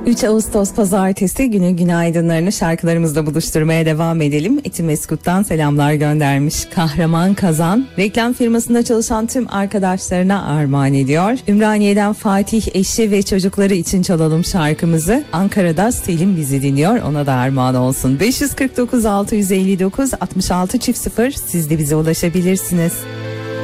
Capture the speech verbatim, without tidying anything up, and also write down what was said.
üç Ağustos Pazartesi günü günaydınlarını şarkılarımızla buluşturmaya devam edelim. Etimeskut'tan selamlar göndermiş Kahraman Kazan. Reklam firmasında çalışan tüm arkadaşlarına armağan ediyor. Ümraniye'den Fatih eşi ve çocukları için çalalım şarkımızı. Ankara'da Selim bizi dinliyor. Ona da armağan olsun. beş yüz kırk dokuz altı yüz elli dokuz altmış altı çift sıfır siz de bize ulaşabilirsiniz.